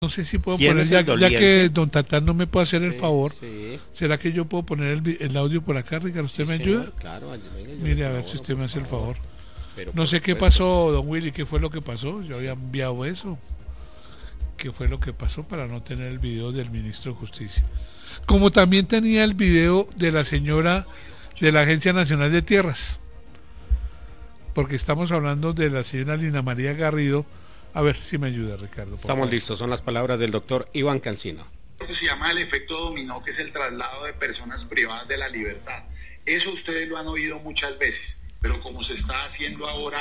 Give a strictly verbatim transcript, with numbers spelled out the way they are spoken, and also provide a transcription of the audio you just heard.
No sé si puedo ¿Quién poner, es ya, el ya doliente? que don Tatán no me puede hacer el Sí, favor, sí. ¿será que yo puedo poner el, vi- el audio por acá, Ricardo? ¿Usted Sí, me señor, ayuda? claro, venga, yo Mire, le a ver colaboro, si usted me por hace el favor. Pero No por sé qué supuesto. pasó, don Willy, qué fue lo que pasó. Yo había enviado eso. ¿Qué fue lo que pasó para no tener el video del ministro de Justicia? Como también tenía el video de la señora de la Agencia Nacional de Tierras. Porque estamos hablando de la señora Lina María Garrido. A ver si me ayuda, Ricardo. por Estamos favor. listos, son las palabras del doctor Iván Cancino. Se llama el efecto dominó, que es el traslado de personas privadas de la libertad. Eso ustedes lo han oído muchas veces, pero como se está haciendo ahora